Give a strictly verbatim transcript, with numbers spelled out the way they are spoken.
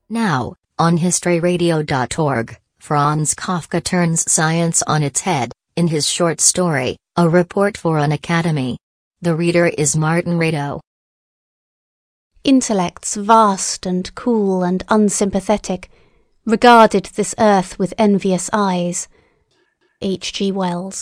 Now, on history radio dot org, Franz Kafka turns science on its head, in his short story, A Report for an Academy. The reader is Martin Rado. Intellects vast and cool and unsympathetic regarded this earth with envious eyes. H G Wells.